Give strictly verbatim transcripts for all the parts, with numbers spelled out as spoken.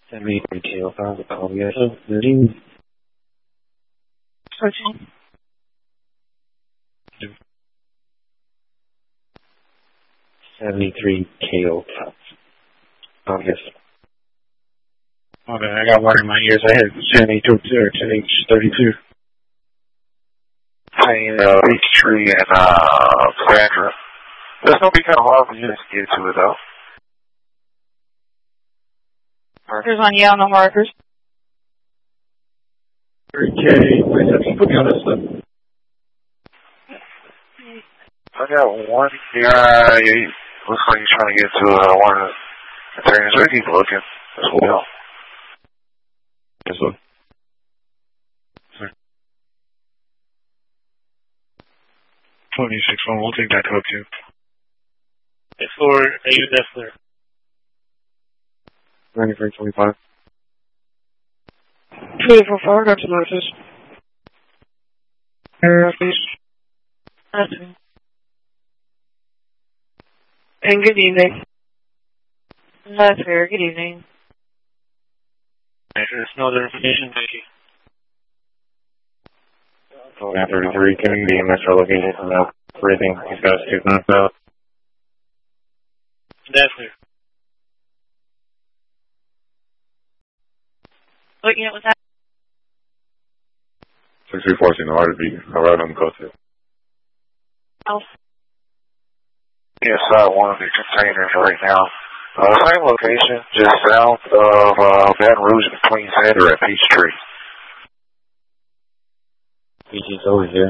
seventy-three K O five, oh, yes, thirteen. Searching. seventy-three K O five. Oh, yes. Okay, I got water in my ears. I had ten H thirty-two. Payne, uh, Peachtree, and, uh, Sandra. It's gonna be kind of hard for you to get to it, though. Markers on yellow, no markers. three K, wait a second, put me on this stuff. I got one guy, he looks like he's trying to get to, uh, one of the containers. So he's looking as well. This one. twenty-six one, we'll take that code too. It's for A U Dessler. ninety-three twenty-five. twenty-four four, got to notice. Area, please. And good evening. That's fair, good evening. There's no other information, thank you. Oh, yeah, thirty-three, can we be in metro location for now? Breathing, he's got his tooth knocked out. Dessler. What unit was that? six three four, no hard to beat. I'll ride on the coast. Oh. Inside one of the containers right now. Uh, same location, just south of, uh, Baton Rouge between Sandra and Peachtree. Peachy's over here.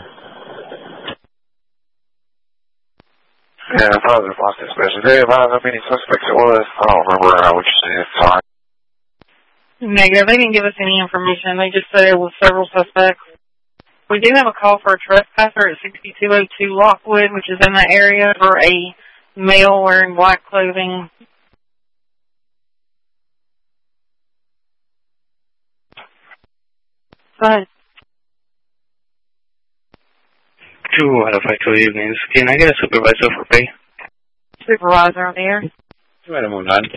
Yeah, I thought it was Boston Special. They advised how many suspects it was. I don't remember uh, what you said. Sorry. Negative. They didn't give us any information. They just said it was several suspects. We do have a call for a trespasser at sixty-two oh two Lockwood, which is in that area, for a male wearing black clothing. Go ahead. Two out of five, good evenings. Can I get a supervisor for pay? Supervisor on the air. Two out of one, nine.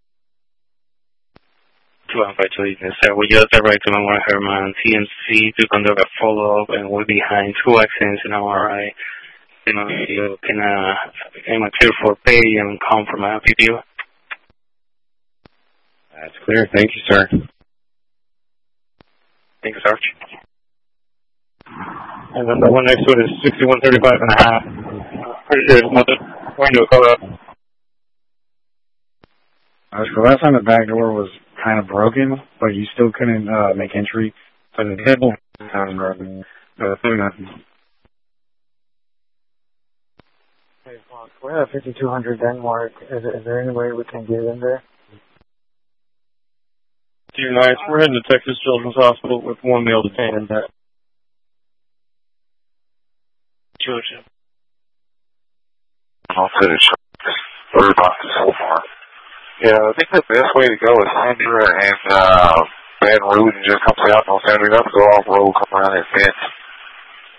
Two out of five, two evenings. Sir, we just arrived to Memorial Herman C M C to conduct a follow-up, and we're behind two accidents in our eye. You know, you can, uh, I'm clear for pay and come from a P P O. That's clear. Thank you, sir. Thanks, Sarge. And then the one next to it is sixty-one thirty-five and a half. Pretty sure it's nothing. We're going to do a call up. The last time the back door was kind of broken, but you still couldn't uh, make entry. So the table was broken. Uh, so nothing. We're at fifty-two hundred Denmark. Is, is there any way we can get in there? Dear Knights, we're heading to Texas Children's Hospital with one male detained. Georgia. I'll finish third box so far. Yeah, I think the best way to go is Sandra and uh, Baton Rouge and just come south on Sandra. You have to go off road, come around that fence.